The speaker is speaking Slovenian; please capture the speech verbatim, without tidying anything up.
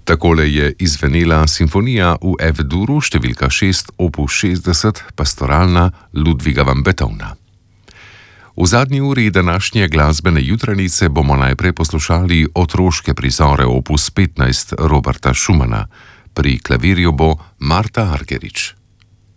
Takole je izvenela simfonija v F-duru številka šest opus šestdeset, pastoralna Ludviga van Beethovna. V zadnji uri današnje glasbene jutranice bomo najprej poslušali otroške prizore opus petnajst Roberta Schumana. Pri klavirju bo Marta Argerich.